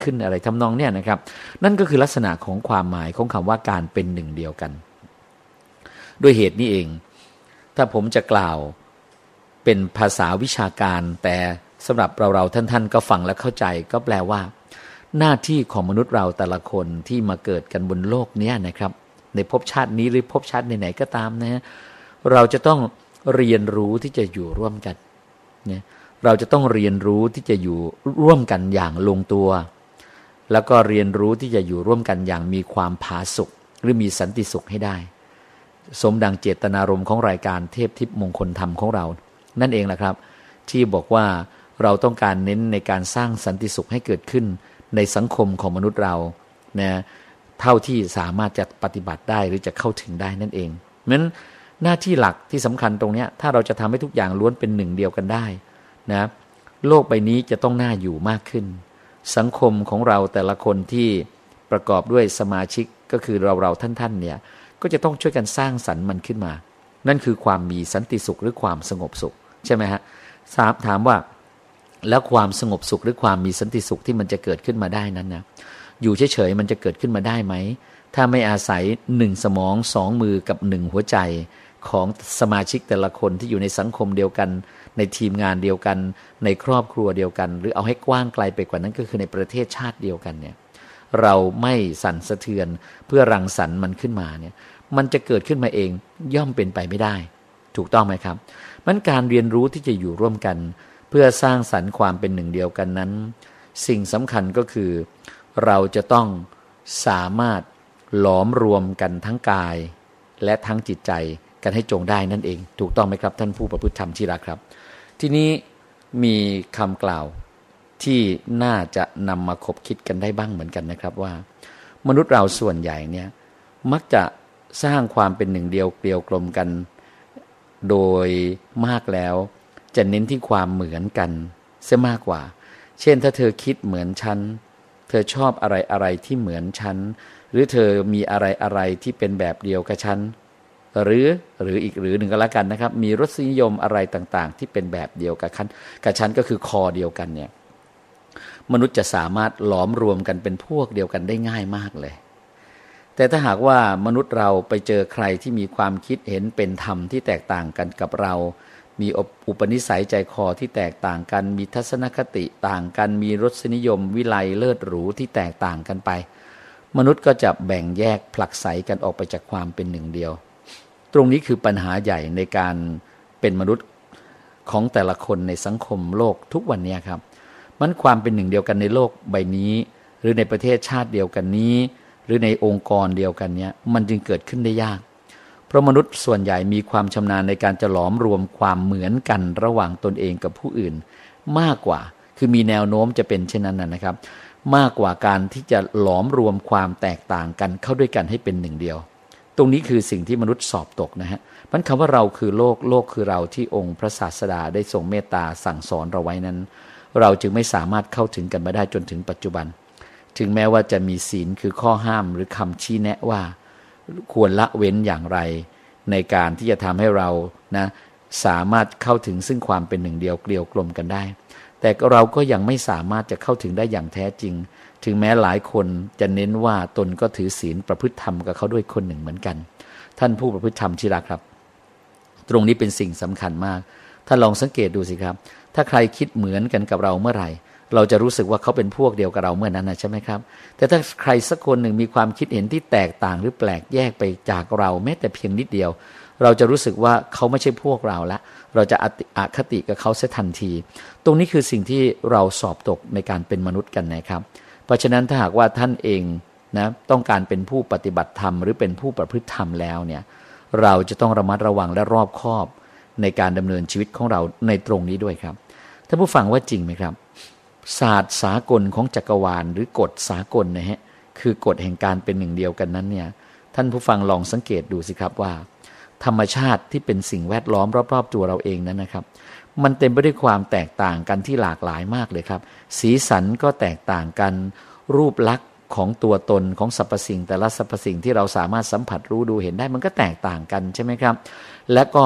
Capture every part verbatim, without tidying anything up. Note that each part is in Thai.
ขึ้นอะไรทำนองเนี้ยนะครับนั่นก็คือลักษณะของความหมายของคำว่าการเป็นหนึ่งเดียวกันด้วยเหตุนี้เองถ้าผมจะกล่าวเป็นภาษาวิชาการแต่สำหรับเราเราท่านๆก็ฟังและเข้าใจก็แปลว่าหน้าที่ของมนุษย์เราแต่ละคนที่มาเกิดกันบนโลกนี้นะครับในภพชาตินี้หรือภพชาติไหนๆก็ตามนะเราจะต้องเรียนรู้ที่จะอยู่ร่วมกันเนี่ยเราจะต้องเรียนรู้ที่จะอยู่ร่วมกันอย่างลงตัวแล้วก็เรียนรู้ที่จะอยู่ร่วมกันอย่างมีความผาสุกหรือมีสันติสุขให้ได้สมดังเจตนารมณ์ของรายการเทพทิพย์มงคลธรรมของเรานั่นเองแหละครับที่บอกว่าเราต้องการเน้นในการสร้างสันติสุขให้เกิดขึ้นในสังคมของมนุษย์เรานะเท่าที่สามารถจะปฏิบัติได้หรือจะเข้าถึงได้นั่นเองนั้นหน้าที่หลักที่สำคัญตรงนี้ถ้าเราจะทำให้ทุกอย่างล้วนเป็นหนึ่งเดียวกันได้นะโลกใบนี้จะต้องน่าอยู่มากขึ้นสังคมของเราแต่ละคนที่ประกอบด้วยสมาชิกก็คือเราเราท่านๆเนี่ยก็จะต้องช่วยกันสร้างสรรค์มันขึ้นมานั่นคือความมีสันติสุขหรือความสงบสุขใช่ไหมฮะถามว่าแล้วความสงบสุขหรือความมีสันติสุขที่มันจะเกิดขึ้นมาได้นั้นนะอยู่เฉยๆมันจะเกิดขึ้นมาได้ไหมถ้าไม่อาศัยหนึ่งสมองสองมือกับหนึ่งหัวใจของสมาชิกแต่ละคนที่อยู่ในสังคมเดียวกันในทีมงานเดียวกันในครอบครัวเดียวกันหรือเอาให้กว้างไกลไปกว่านั้นก็คือในประเทศชาติเดียวกันเนี่ยเราไม่สั่นสะเทือนเพื่อรังสรรค์มันขึ้นมาเนี่ยมันจะเกิดขึ้นมาเองย่อมเป็นไปไม่ได้ถูกต้องไหมครับมันการเรียนรู้ที่จะอยู่ร่วมกันเพื่อสร้างสรรค์ความเป็นหนึ่งเดียวกันนั้นสิ่งสำคัญก็คือเราจะต้องสามารถหลอมรวมกันทั้งกายและทั้งจิตใจกันให้จงได้นั่นเองถูกต้องไหมครับท่านผู้ประพฤติธรรมที่รักครับทีนี้มีคำกล่าวที่น่าจะนำมาคบคิดกันได้บ้างเหมือนกันนะครับว่ามนุษย์เราส่วนใหญ่เนี่ยมักจะสร้างความเป็นหนึ่งเดียวเกลียวกลมกันโดยมากแล้วจะเน้นที่ความเหมือนกันเสียมากกว่าเช่นถ้าเธอคิดเหมือนฉันเธอชอบอะไรอะไรที่เหมือนฉันหรือเธอมีอะไรอะไรที่เป็นแบบเดียวกับฉันหรือหรืออีกหรือหนึ่งก็แล้วกันนะครับมีรสนิยมอะไรต่างๆที่เป็นแบบเดียวกับฉันกับฉันก็คือคอเดียวกันเนี่ยมนุษย์จะสามารถหลอมรวมกันเป็นพวกเดียวกันได้ง่ายมากเลยแต่ถ้าหากว่ามนุษย์เราไปเจอใครที่มีความคิดเห็นเป็นธรรมที่แตกต่างกันกับเรามีอุปนิสัยใจคอที่แตกต่างกันมีทัศนคติต่างกันมีรสนิยมวิไลเลิศหรูที่แตกต่างกันไปมนุษย์ก็จะแบ่งแยกผลักไสกันออกไปจากความเป็นหนึ่งเดียวตรงนี้คือปัญหาใหญ่ในการเป็นมนุษย์ของแต่ละคนในสังคมโลกทุกวันนี้ครับมันความเป็นหนึ่งเดียวกันในโลกใบนี้หรือในประเทศชาติเดียวกันนี้หรือในองค์กรเดียวกันเนี้ยมันจึงเกิดขึ้นได้ยากเพราะมนุษย์ส่วนใหญ่มีความชำนาญในการจะหลอมรวมความเหมือนกันระหว่างตนเองกับผู้อื่นมากกว่าคือมีแนวโน้มจะเป็นเช่นนั้นนะครับมากกว่าการที่จะหลอมรวมความแตกต่างกันเข้าด้วยกันให้เป็นหนึ่งเดียวตรงนี้คือสิ่งที่มนุษย์สอบตกนะฮะมันคำว่าเราคือโลกโลกคือเราที่องค์พระศาสดาได้ทรงเมตตาสั่งสอนเราไว้นั้นเราจึงไม่สามารถเข้าถึงกันมาได้จนถึงปัจจุบันถึงแม้ว่าจะมีศีลคือข้อห้ามหรือคำชี้แนะว่าควรละเว้นอย่างไรในการที่จะทำให้เรานะสามารถเข้าถึงซึ่งความเป็นหนึ่งเดียวเกลียวกลมกันได้แต่เราก็ยังไม่สามารถจะเข้าถึงได้อย่างแท้จริงถึงแม้หลายคนจะเน้นว่าตนก็ถือศีลประพฤติธรรมกับเขาด้วยคนหนึ่งเหมือนกันท่านผู้ประพฤติธรรมที่รักครับตรงนี้เป็นสิ่งสำคัญมากถ้าลองสังเกตดูสิครับถ้าใครคิดเหมือนกันกับเราเมื่อไหร่เราจะรู้สึกว่าเขาเป็นพวกเดียวกับเราเมื่อนั้นนะใช่ไหมครับแต่ถ้าใครสักคนหนึ่งมีความคิดเห็นที่แตกต่างหรือแปลกแยกไปจากเราแม้แต่เพียงนิดเดียวเราจะรู้สึกว่าเขาไม่ใช่พวกเราละเราจะอคติกับเขาเสียทันทีตรงนี้คือสิ่งที่เราสอบตกในการเป็นมนุษย์กันนะครับเพราะฉะนั้นถ้าหากว่าท่านเองนะต้องการเป็นผู้ปฏิบัติธรรมหรือเป็นผู้ประพฤติธรรมแล้วเนี่ยเราจะต้องระมัดระวังและรอบคอบในการดำเนินชีวิตของเราในตรงนี้ด้วยครับท่านผู้ฟังว่าจริงไหมครับศาสตร์สากลของจักรวาลหรือกฎสากลนะฮะคือกฎแห่งการเป็นหนึ่งเดียวกันนั้นเนี่ยท่านผู้ฟังลองสังเกตดูสิครับว่าธรรมชาติที่เป็นสิ่งแวดล้อมรอบๆตัวเราเองนั้นนะครับมันเต็มไปด้วยความแตกต่างกันที่หลากหลายมากเลยครับสีสันก็แตกต่างกันรูปลักษณ์ของตัวตนของสรรพสิ่งแต่ละสรรพสิ่งที่เราสามารถสัมผัสรู้ดูเห็นได้มันก็แตกต่างกันใช่ไหมครับและก็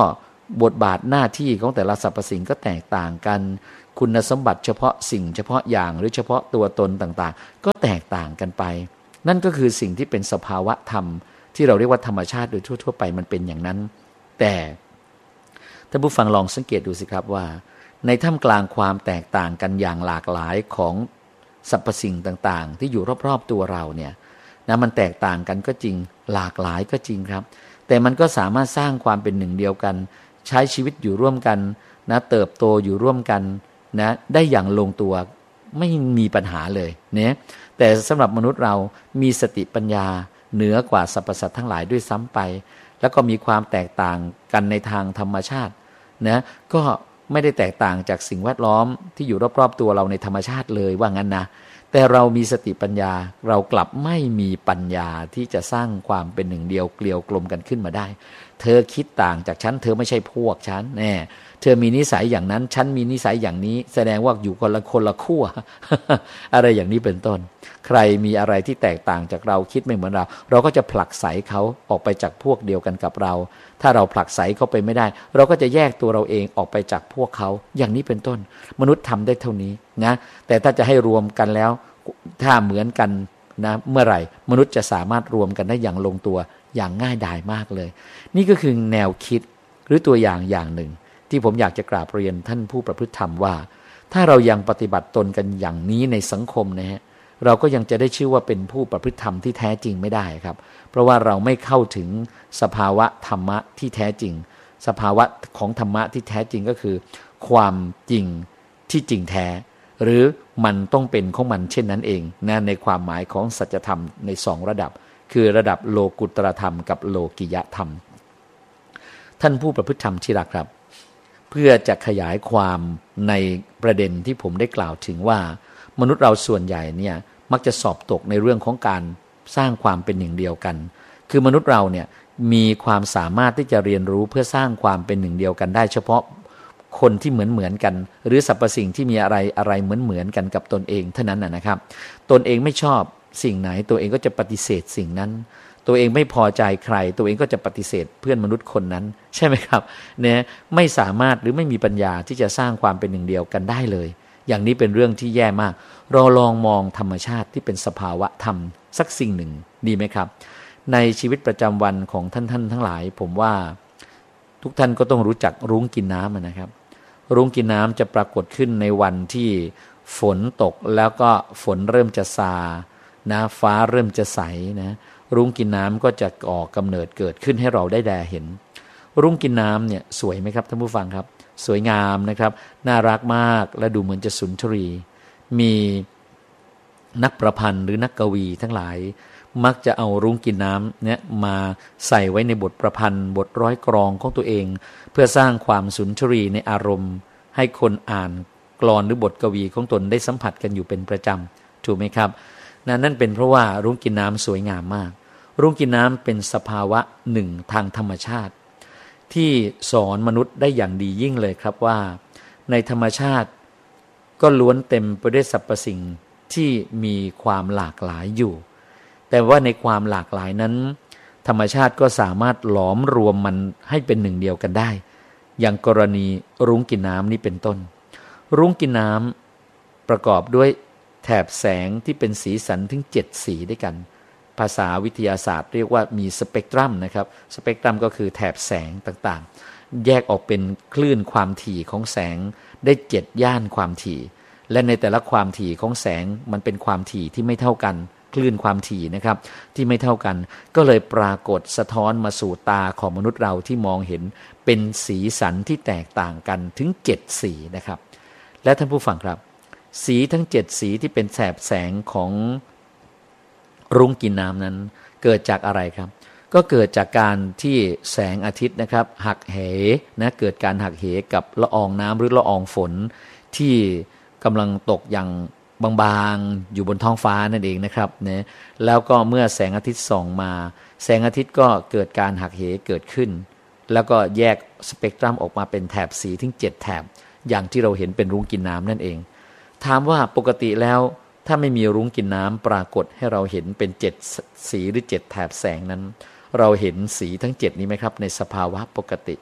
บทบาทหน้าที่ของแต่ละสรรพสิ่งก็แตกต่างกันคุณสมบัติเฉพาะสิ่งเฉพาะอย่างหรือเฉพาะตัวตนต่างๆก็แตกต่างกันไปนั่นก็คือสิ่งที่เป็นสภาวะธรรมที่เราเรียกว่าธรรมชาติโดยทั่วๆไปมันเป็นอย่างนั้นแต่ท่านผู้ฟังลองสังเกตดูสิครับว่าในท่ามกลางความแตกต่างกันอย่างหลากหลายของสรรพสิ่งต่างๆที่อยู่รอบๆตัวเราเนี่ยนะมันแตกต่างกันก็จริงหลากหลายก็จริงครับแต่มันก็สามารถสร้างความเป็นหนึ่งเดียวกันใช้ชีวิตอยู่ร่วมกันนะเติบโตอยู่ร่วมกันนะได้อย่างลงตัวไม่มีปัญหาเลยเนี่ยแต่สำหรับมนุษย์เรามีสติปัญญาเหนือกว่าสรรพสัตว์ทั้งหลายด้วยซ้ำไปแล้วก็มีความแตกต่างกันในทางธรรมชาตินะก็ไม่ได้แตกต่างจากสิ่งแวดล้อมที่อยู่รอบๆตัวเราในธรรมชาติเลยว่างั้นนะแต่เรามีสติปัญญาเรากลับไม่มีปัญญาที่จะสร้างความเป็นหนึ่งเดียวเกลียวกลมกันขึ้นมาได้เธอคิดต่างจากฉันเธอไม่ใช่พวกฉันแน่เธอมีนิสัยอย่างนั้นฉันมีนิสัยอย่างนี้แสดงว่าอยู่คนละคนละขั้ว อะไรอย่างนี้เป็นต้นใครมีอะไรที่แตกต่างจากเราคิดไม่เหมือนเราเราก็จะผลักไสเขาออกไปจากพวกเดียวกันกับเราถ้าเราผลักไสเขาไปไม่ได้เราก็จะแยกตัวเราเองออกไปจากพวกเขาอย่างนี้เป็นต้นมนุษย์ทำได้เท่านี้นะแต่ถ้าจะให้รวมกันแล้วถ้าเหมือนกันนะเมื่อไหร่มนุษย์จะสามารถรวมกันได้อย่างลงตัวอย่างง่ายดายมากเลยนี่ก็คือแนวคิดหรือตัวอย่างอย่างหนึ่งที่ผมอยากจะกราบเรียนท่านผู้ประพฤติธรรมว่าถ้าเรายังปฏิบัติตนกันอย่างนี้ในสังคมนะฮะเราก็ยังจะได้ชื่อว่าเป็นผู้ประพฤติธรรมที่แท้จริงไม่ได้ครับเพราะว่าเราไม่เข้าถึงสภาวะธรรมะที่แท้จริงสภาวะของธรรมะที่แท้จริงก็คือความจริงที่จริงแท้หรือมันต้องเป็นของมันเช่นนั้นเองนะในความหมายของสัจธรรมในสองระดับคือระดับโลกุตตรธรรมกับโลกิยธรรมท่านผู้ประพฤติธรรมที่รักครับเพื่อจะขยายความในประเด็นที่ผมได้กล่าวถึงว่ามนุษย์เราส่วนใหญ่เนี่ยมักจะสอบตกในเรื่องของการสร้างความเป็นหนึ่งเดียวกันคือมนุษย์เราเนี่ยมีความสามารถที่จะเรียนรู้เพื่อสร้างความเป็นหนึ่งเดียวกันได้เฉพาะคนที่เหมือนเหมือนกันหรือสรรพสิ่งที่มีอะไรอะไรเหมือนเหมือนกันกับตนเองเท่านั้นนะครับตนเองไม่ชอบสิ่งไหนตัวเองก็จะปฏิเสธสิ่งนั้นตัวเองไม่พอใจใครตัวเองก็จะปฏิเสธเพื่อนมนุษย์คนนั้นใช่ไหมครับเนี่ยไม่สามารถหรือไม่มีปัญญาที่จะสร้างความเป็นหนึ่งเดียวกันได้เลยอย่างนี้เป็นเรื่องที่แย่มากเราลองมองธรรมชาติที่เป็นสภาวะธรรมสักสิ่งหนึ่งดีไหมครับในชีวิตประจำวันของท่านท่านทั้งหลายผมว่าทุกท่านก็ต้องรู้จักรุ้งกินน้ำนะครับรุ้งกินน้ำจะปรากฏขึ้นในวันที่ฝนตกแล้วก็ฝนเริ่มจะซานะฟ้าเริ่มจะใสนะรุ้งกินน้ำก็จะก่อกำเนิดเกิดขึ้นให้เราได้แลเห็นรุ้งกินน้ำเนี่ยสวยไหมครับท่านผู้ฟังครับสวยงามนะครับน่ารักมากและดูเหมือนจะสุนทรีมีนักประพันธ์หรือนักกวีทั้งหลายมักจะเอารุ้งกินน้ำเนี่ยมาใส่ไว้ในบทประพันธ์บทร้อยกลอนของตัวเองเพื่อสร้างความสุนทรีในอารมณ์ให้คนอ่านกลอนหรือบทกวีของตนได้สัมผัสกันอยู่เป็นประจำถูกไหมครับนั่นนั่นเป็นเพราะว่ารุ้งกินน้ำสวยงามมากรุ้งกินน้ำเป็นสภาวะหนึ่งทางธรรมชาติที่สอนมนุษย์ได้อย่างดียิ่งเลยครับว่าในธรรมชาติก็ล้วนเต็มไปด้วยสรรพสิ่งที่มีความหลากหลายอยู่แต่ว่าในความหลากหลายนั้นธรรมชาติก็สามารถหลอมรวมมันให้เป็นหนึ่งเดียวกันได้อย่างกรณีรุ้งกินน้ำนี้เป็นต้นรุ้งกินน้ำประกอบด้วยแถบแสงที่เป็นสีสันถึงเจ็ดสีด้วยกันภาษาวิทยาศาสตร์เรียกว่ามีสเปกตรัมนะครับสเปกตรัมก็คือแถบแสงต่างๆแยกออกเป็นคลื่นความถี่ของแสงได้เจ็ดย่านความถี่และในแต่ละความถี่ของแสงมันเป็นความถี่ที่ไม่เท่ากันคลื่นความถี่นะครับที่ไม่เท่ากันก็เลยปรากฏสะท้อนมาสู่ตาของมนุษย์เราที่มองเห็นเป็นสีสันที่แตกต่างกันถึงเจ็ดสีนะครับและท่านผู้ฟังครับสีทั้งเจ็ดสีที่เป็นแสบแสงของรุ้งกินน้ำนั้นเกิดจากอะไรครับก็เกิดจากการที่แสงอาทิตย์นะครับหักเหนะเกิดการหักเหกับละอองน้ำหรือละอองฝนที่กำลังตกอย่างบางๆอยู่บนท้องฟ้านั่นเองนะครับนะแล้วก็เมื่อแสงอาทิตย์ส่องมาแสงอาทิตย์ก็เกิดการหักเหเกิดขึ้นแล้วก็แยกสเปกตรัมออกมาเป็นแถบสีถึงเจ็ดแถบอย่างที่เราเห็นเป็นรุ้งกินน้ำนั่นเองถามว่าปกติแล้วถ้าไม่มีรุ้งกินน้ำปรากฏให้เราเห็นเป็นเจ็ดสีหรือเจ็ดแถบแสงนั้นเราเห็นสีทั้งเจ็ดนี้ไหมครับในสภาวะปกติ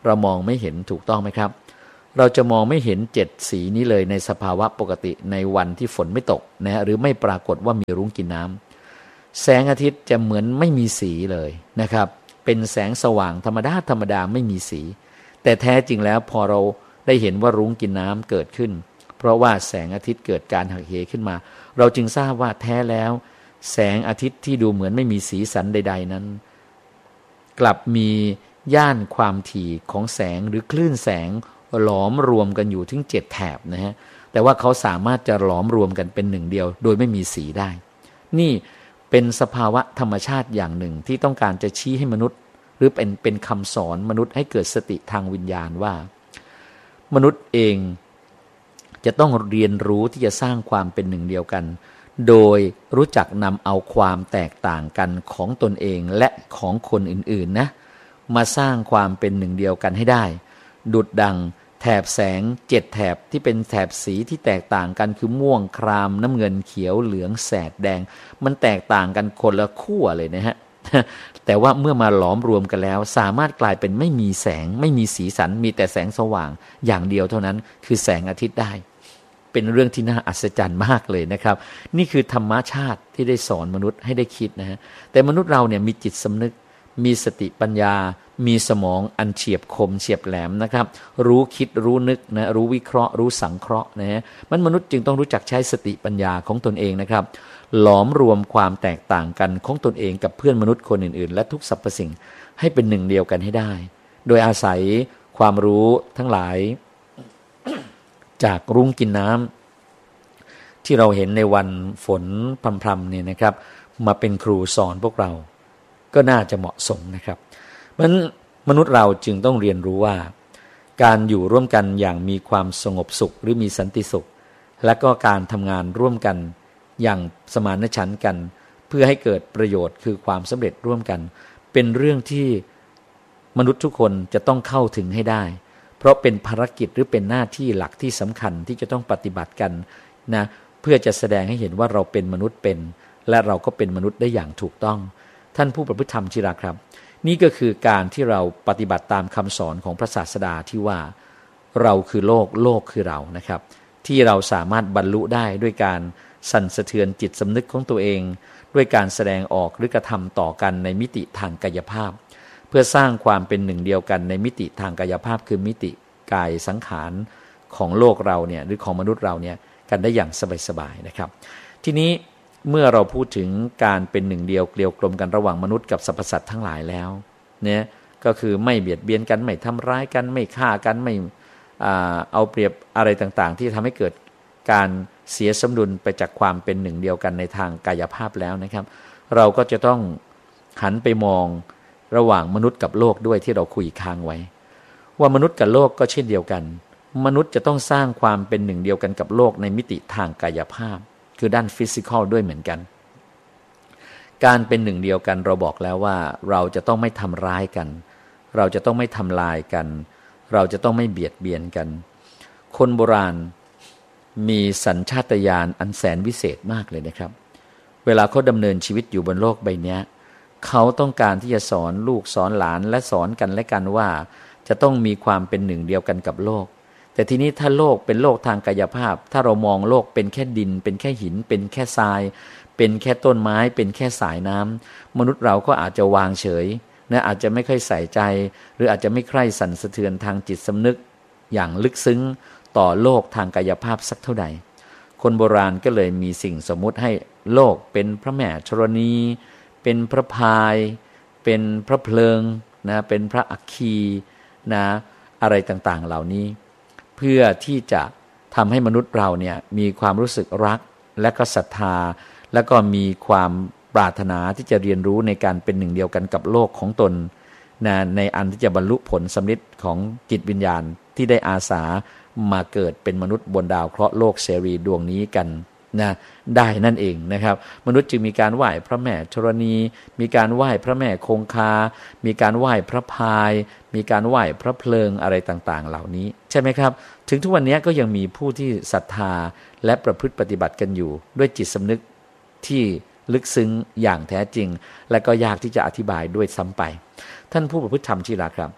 เรามองไม่เห็นถูกต้องไหมครับเราจะมองไม่เห็นเจ็ดสีนี้เลยในสภาวะปกติในวันที่ฝนไม่ตกนะหรือไม่ปรากฏว่ามีรุ้งกินน้ำแสงอาทิตย์จะเหมือนไม่มีสีเลยนะครับเป็นแสงสว่างธรรมดาธรรมดาไม่มีสีแต่แท้จริงแล้วพอเราได้เห็นว่ารุ้งกินน้ำเกิดขึ้นเพราะว่าแสงอาทิตย์เกิดการหักเหขึ้นมาเราจึงทราบว่าแท้แล้วแสงอาทิตย์ที่ดูเหมือนไม่มีสีสันใดๆนั้นกลับมีย่านความถี่ของแสงหรือคลื่นแสงหลอมรวมกันอยู่ถึงเจ็ดแถบนะฮะแต่ว่าเขาสามารถจะหลอมรวมกันเป็นหนึ่งเดียวโดยไม่มีสีได้นี่เป็นสภาวะธรรมชาติอย่างหนึ่งที่ต้องการจะชี้ให้มนุษย์หรือเป็นเป็นคำสอนมนุษย์ให้เกิดสติทางวิญญาณว่ามนุษย์เองจะต้องเรียนรู้ที่จะสร้างความเป็นหนึ่งเดียวกันโดยรู้จักนำเอาความแตกต่างกันของตนเองและของคนอื่นๆนะมาสร้างความเป็นหนึ่งเดียวกันให้ได้ดุจดังแถบแสงเจ็ดแถบที่เป็นแถบสีที่แตกต่างกันคือม่วงครามน้ำเงินเขียวเหลืองแสดแดงมันแตกต่างกันคนละขั้วเลยนะฮะแต่ว่าเมื่อมาหลอมรวมกันแล้วสามารถกลายเป็นไม่มีแสงไม่มีสีสันมีแต่แสงสว่างอย่างเดียวเท่านั้นคือแสงอาทิตย์ได้เป็นเรื่องที่น่าอัศจรรย์มากเลยนะครับนี่คือธรรมชาติที่ได้สอนมนุษย์ให้ได้คิดนะฮะแต่มนุษย์เราเนี่ยมีจิตสำนึกมีสติปัญญามีสมองอันเฉียบคมเฉียบแหลมนะครับรู้คิดรู้นึกนะรู้วิเคราะห์รู้สังเคราะห์นะฮะมันมนุษย์จึงต้องรู้จักใช้สติปัญญาของตนเองนะครับหลอมรวมความแตกต่างกันของตนเองกับเพื่อนมนุษย์คนอื่นๆและทุกสรรพสิ่งให้เป็นหนึ่งเดียวกันให้ได้โดยอาศัยความรู้ทั้งหลายจากรุ้งกินน้ำที่เราเห็นในวันฝนพรำๆเนี่ยนะครับมาเป็นครูสอนพวกเราก็น่าจะเหมาะสมนะครับเพราะฉะนั้นมนุษย์เราจึงต้องเรียนรู้ว่าการอยู่ร่วมกันอย่างมีความสงบสุขหรือมีสันติสุขและก็การทำงานร่วมกันอย่างสมานฉันท์กันเพื่อให้เกิดประโยชน์คือความสำเร็จร่วมกันเป็นเรื่องที่มนุษย์ทุกคนจะต้องเข้าถึงให้ได้เพราะเป็นภารกิจหรือเป็นหน้าที่หลักที่สำคัญที่จะต้องปฏิบัติกันนะเพื่อจะแสดงให้เห็นว่าเราเป็นมนุษย์เป็นและเราก็เป็นมนุษย์ได้อย่างถูกต้องท่านผู้ประพฤติธรรมที่รักครับนี่ก็คือการที่เราปฏิบัติตามคำสอนของพระศาสดาที่ว่าเราคือโลกโลกคือเรานะครับที่เราสามารถบรรลุได้ด้วยการสั่นสะเทือนจิตสำนึกของตัวเองด้วยการแสดงออกหรือกระทำต่อกันในมิติทางกายภาพเพื่อสร้างความเป็นหนึ่งเดียวกันในมิติทางกายภาพคือมิติกายสังขารของโลกเราเนี่ยหรือของมนุษย์เราเนี่ยกันได้อย่างสบายๆนะครับทีนี้เมื่อเราพูดถึงการเป็นหนึ่งเดียวเกลียวกลมกันระหว่างมนุษย์กับสรรพสัตว์ทั้งหลายแล้วเนี่ยก็คือไม่เบียดเบียนกันไม่ทำร้ายกันไม่ฆ่ากันไม่เอาเปรียบอะไรต่างๆที่ทำให้เกิดการเสียสมดุลไปจากความเป็นหนึ่งเดียวกันในทางกายภาพแล้วนะครับเราก็จะต้องหันไปมองระหว่างมนุษย์กับโลกด้วยที่เราคุยค้างไว้ว่ามนุษย์กับโลกก็เช่นเดียวกันมนุษย์จะต้องสร้างความเป็นหนึ่งเดียวกันกับโลกในมิติทางกายภาพคือด้านฟิสิกอลด้วยเหมือนกันการเป็นหนึ่งเดียวกันเราบอกแล้วว่าเราจะต้องไม่ทำร้ายกันเราจะต้องไม่ทำลายกันเราจะต้องไม่เบียดเบียนกันคนโบราณมีสัญชาตญาณอันแสนวิเศษมากเลยนะครับเวลาเขาดำเนินชีวิตอยู่บนโลกใบนี้เขาต้องการที่จะสอนลูกสอนหลานและสอนกันและกันว่าจะต้องมีความเป็นหนึ่งเดียวกันกับโลกแต่ทีนี้ถ้าโลกเป็นโลกทางกายภาพถ้าเรามองโลกเป็นแค่ดินเป็นแค่หินเป็นแค่ทรายเป็นแค่ต้นไม้เป็นแค่สายน้ำมนุษย์เราก็อาจจะวางเฉยนะอาจจะไม่ค่อยใส่ใจหรืออาจจะไม่ใคร่สั่นสะเทือนทางจิตสำนึกอย่างลึกซึ้งต่อโลกทางกายภาพสักเท่าใดคนโบราณก็เลยมีสิ่งสมมุติให้โลกเป็นพระแม่ธรณีเป็นพระพายเป็นพระเพลิงนะเป็นพระอัคคีนะอะไรต่างๆเหล่านี้เพื่อที่จะทำให้มนุษย์เราเนี่ยมีความรู้สึกรักและก็ศรัทธาและก็มีความปรารถนาที่จะเรียนรู้ในการเป็นหนึ่งเดียวกันกับโลกของตนนะในอันที่จะบรรลุผลสำเร็จของจิตวิญญาณที่ได้อาสามาเกิดเป็นมนุษย์บนดาวเคราะห์โลกเสรีดวงนี้กันนะได้นั่นเองนะครับมนุษย์จึงมีการไหว้พระแม่ธรณีมีการไหว้พระแม่คงคามีการไหว้พระพายมีการไหว้พระเพลิงอะไรต่างๆเหล่านี้ใช่ไหมครับถึงทุกวันนี้ก็ยังมีผู้ที่ศรัทธาและประพฤติปฏิบัติกันอยู่ด้วยจิตสำนึกที่ลึกซึ้งอย่างแท้จริงและก็ยากที่จะอธิบายด้วยซ้ำไปท่านผู้ประพฤติธรรมที่รักครับ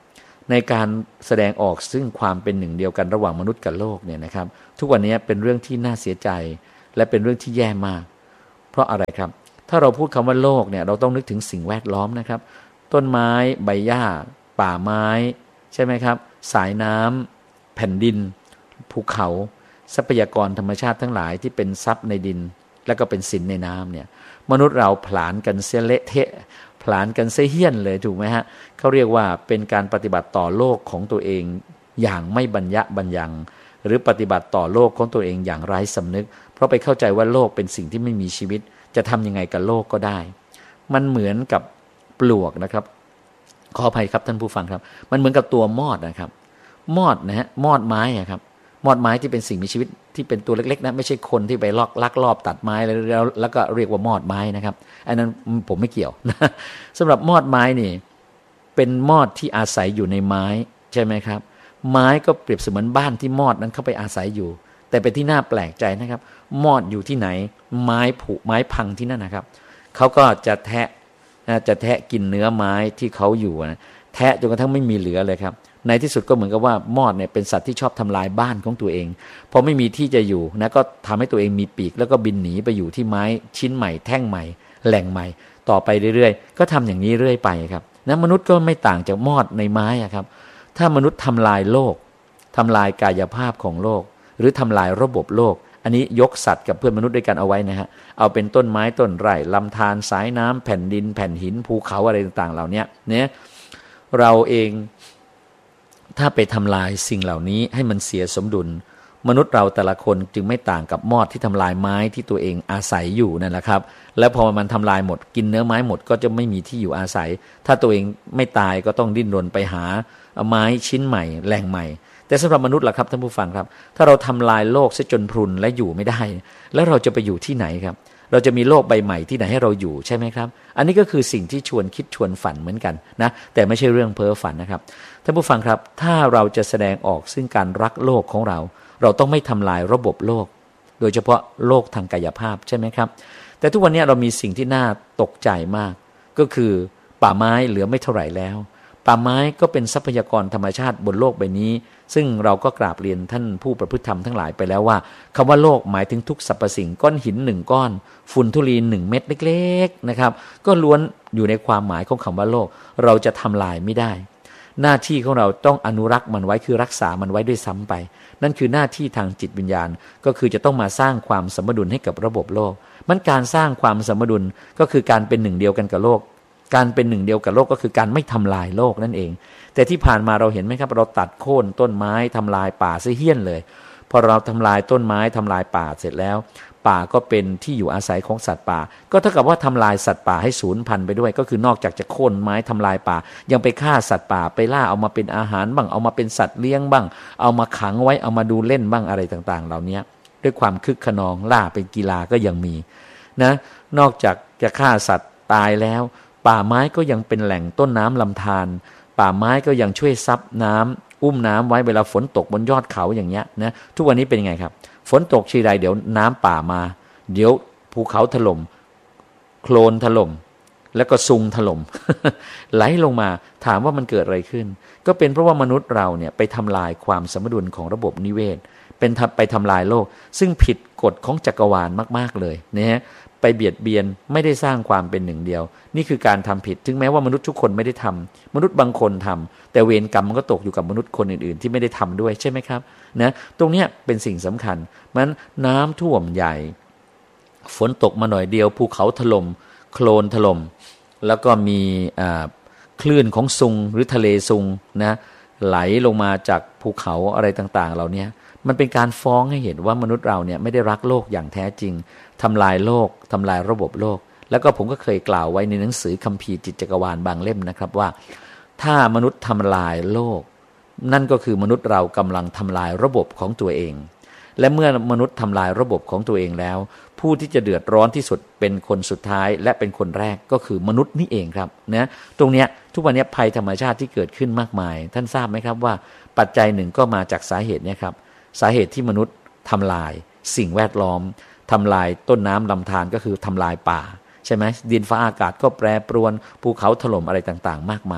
ในการแสดงออกซึ่งความเป็นหนึ่งเดียวกันระหว่างมนุษย์กับโลกเนี่ยนะครับทุกวันนี้เป็นเรื่องที่น่าเสียใจและเป็นเรื่องที่แย่มากเพราะอะไรครับถ้าเราพูดคำว่าโลกเนี่ยเราต้องนึกถึงสิ่งแวดล้อมนะครับต้นไม้ใบหญ้าป่าไม้ใช่ไหมครับสายน้ำแผ่นดินภูเขาทรัพยากรธรรมชาติทั้งหลายที่เป็นทรัพย์ในดินแล้วก็เป็นสินในน้ำเนี่ยมนุษย์เราผลาญกันเสียเละเทะผลาญกันเสียเหี้ยนเลยถูกไหมฮะเขาเรียกว่าเป็นการปฏิบัติต่อโลกของตัวเองอย่างไม่บรรยะบรรยังหรือปฏิบัติต่อโลกของตัวเองอย่างไร้สำนึกเพราะไปเข้าใจว่าโลกเป็นสิ่งที่ไม่มีชีวิตจะทำยังไงกับโลกก็ได้มันเหมือนกับปลวกนะครับขออภัยครับท่านผู้ฟังครับมันเหมือนกับตัวมอดนะครับมอดนะฮะมอดไม้อะครับมอดไม้ที่เป็นสิ่งมีชีวิตที่เป็นตัวเล็กๆนะไม่ใช่คนที่ไปลอกลักลอบตัดไม้แล้วแล้วแล้วก็เรียกว่ามอดไม้นะครับอันนั้นผมไม่เกี่ยวนะสำหรับมอดไม้นี่เป็นมอดที่อาศัยอยู่ในไม้ใช่ไหมครับไม้ก็เปรียบเสมือนบ้านที่มอดนั้นเข้าไปอาศัยอยู่แต่เป็นที่น่าแปลกใจนะครับมอดอยู่ที่ไหนไม้ผุไม้พังที่นั่นนะครับเขาก็จะแทะจะแทะกินเนื้อไม้ที่เขาอยู่นะแทะจนกระทั่งไม่มีเหลือเลยครับในที่สุดก็เหมือนกับว่ามอดเนี่ยเป็นสัตว์ที่ชอบทำลายบ้านของตัวเองพอไม่มีที่จะอยู่นะก็ทำให้ตัวเองมีปีกแล้วก็บินหนีไปอยู่ที่ไม้ชิ้นใหม่แท่งใหม่แหล่งใหม่ต่อไปเรื่อยๆก็ทำอย่างนี้เรื่อยไปครับนะมนุษย์ก็ไม่ต่างจากมอดในไม้อะครับถ้ามนุษย์ทำลายโลกทำลายกายภาพของโลกหรือทำลายระบบโลกอันนี้ยกสัตว์กับเพื่อนมนุษย์ด้วยกันเอาไว้นะฮะเอาเป็นต้นไม้ต้นไร่ลำธารสายน้ำแผ่นดินแผ่นหินภูเขาอะไรต่างๆเหล่านี้เนี่ยเราเองถ้าไปทำลายสิ่งเหล่านี้ให้มันเสียสมดุลมนุษย์เราแต่ละคนจึงไม่ต่างกับมอดที่ทำลายไม้ที่ตัวเองอาศัยอยู่นั่นแหละครับแล้วพอมันทำลายหมดกินเนื้อไม้หมดก็จะไม่มีที่อยู่อาศัยถ้าตัวเองไม่ตายก็ต้องดิ้นรนไปหาไม้ชิ้นใหม่แหล่งใหม่แต่สำหรับมนุษย์ล่ะครับท่านผู้ฟังครับถ้าเราทำลายโลกซะจนพรุนและอยู่ไม่ได้แล้วเราจะไปอยู่ที่ไหนครับเราจะมีโลกใบใหม่ที่ไหนให้เราอยู่ใช่ไหมครับอันนี้ก็คือสิ่งที่ชวนคิดชวนฝันเหมือนกันนะแต่ไม่ใช่เรื่องเพ้อฝันนะครับท่านผู้ฟังครับถ้าเราจะแสดงออกซึ่งการรักโลกของเราเราต้องไม่ทำลายระบบโลกโดยเฉพาะโลกทางกายภาพใช่ไหมครับแต่ทุกวันนี้เรามีสิ่งที่น่าตกใจมากก็คือป่าไม้เหลือไม่เท่าไหร่แล้วป่าไม้ก็เป็นทรัพยากรธรรมชาติบนโลกใบนี้ซึ่งเราก็กราบเรียนท่านผู้ประพฤติธรรมทั้งหลายไปแล้วว่าคำว่าโลกหมายถึงทุกสรรพสิ่งก้อนหินหนึ่งก้อนฝุ่นธุลีหนึ่งเม็ดเล็กๆนะครับก็ล้วนอยู่ในความหมายของคำว่าโลกเราจะทำลายไม่ได้หน้าที่ของเราต้องอนุรักษ์มันไว้คือรักษามันไว้ด้วยซ้ำไปนั่นคือหน้าที่ทางจิตวิญญาณก็คือจะต้องมาสร้างความสมดุลให้กับระบบโลกมันการสร้างความสมดุลก็คือการเป็นหนึ่งเดียวกันกับโลกการเป็นหนึ่งเดียวกับโลกก็คือการไม่ทำลายโลกนั่นเองแต่ที่ผ่านมาเราเห็นไหมครับเราตัดโค่นต้นไม้ทำลายป่าซะเหี้ยนเลยพอเราทำลายต้นไม้ทำลายป่าเสร็จแล้วป่าก็เป็นที่อยู่อาศัยของสัตว์ป่าก็เท่ากับว่าทำลายสัตว์ป่าให้สูญพันธุ์ไปด้วยก็คือนอกจากจะโค่นไม้ทำลายป่ายังไปฆ่าสัตว์ป่าไปล่าเอามาเป็นอาหารบ้างเอามาเป็นสัตว์เลี้ยงบ้างเอามาขังไว้เอามาดูเล่นบ้างอะไรต่างๆเหล่านี้ด้วยความคึกขนองล่าเป็นกีฬาก็ยังมีนะนอกจากจะฆ่าสัตว์ตายแล้วป่าไม้ก็ยังเป็นแหล่งต้นน้ำลำธารป่าไม้ก็ยังช่วยซับน้ำอุ้มน้ำไว้เวลาฝนตกบนยอดเขาอย่างเงี้ยนะทุกวันนี้เป็นยังไงครับฝนตกทีไรเดี๋ยวน้ำป่ามาเดี๋ยวภูเขาถล่มโคลนถล่มแล้วก็ซุงถล่ม ไหลลงมาถามว่ามันเกิดอะไรขึ้นก็เป็นเพราะว่ามนุษย์เราเนี่ยไปทำลายความสมดุลของระบบนิเวศเป็นไปทำลายโลกซึ่งผิดกฎของจักรวาลมากๆเลยนะฮะไปเบียดเบียนไม่ได้สร้างความเป็นหนึ่งเดียวนี่คือการทำผิดถึงแม้ว่ามนุษย์ทุกคนไม่ได้ทำมนุษย์บางคนทำแต่เวรกรรมมันก็ตกอยู่กับมนุษย์คนอื่นๆที่ไม่ได้ทำด้วยใช่ไหมครับนะตรงนี้เป็นสิ่งสำคัญมันน้ำท่วมใหญ่ฝนตกมาหน่อยเดียวภูเขาถล่มโคลนถล่มแล้วก็มีคลื่นของซุงหรือทะเลซุงนะไหลลงมาจากภูเขาอะไรต่างๆเหล่านี้มันเป็นการฟ้องให้เห็นว่ามนุษย์เราเนี่ยไม่ได้รักโลกอย่างแท้จริงทำลายโลกทำลายระบบโลกแล้วก็ผมก็เคยกล่าวไว้ในหนังสือคัมภีร์จิตจักรวาลบางเล่มนะครับว่าถ้ามนุษย์ทำลายโลกนั่นก็คือมนุษย์เรากำลังทำลายระบบของตัวเองและเมื่อมนุษย์ทำลายระบบของตัวเองแล้วผู้ที่จะเดือดร้อนที่สุดเป็นคนสุดท้ายและเป็นคนแรกก็คือมนุษย์นี่เองครับนะตรงเนี้ยทุกวันนี้ภัยธรรมชาติที่เกิดขึ้นมากมายท่านทราบไหมครับว่าปัจจัยหนึ่งก็มาจากสาเหตุนี้ครับสาเหตุที่มนุษย์ทำลายสิ่งแวดล้อมทำลายต้นน้ำลำธารก็คือทำลายป่าใช่ไหมดินฟ้าอากาศก็แปรปรวนภูเขาถล่มอะไรต่างๆมากมาย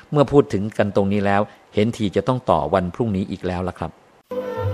เมื่อพูดถึงกันตรงนี้แล้วเห็นทีจะต้องต่อวันพรุ่งนี้อีกแล้วล่ะครับ